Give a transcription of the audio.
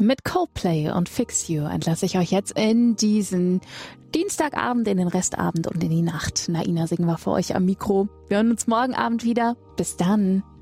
Mit Coldplay und Fix You entlasse ich euch jetzt in diesen Dienstagabend, in den Restabend und in die Nacht. Naina singen wir für euch am Mikro. Wir hören uns morgen Abend wieder. Bis dann.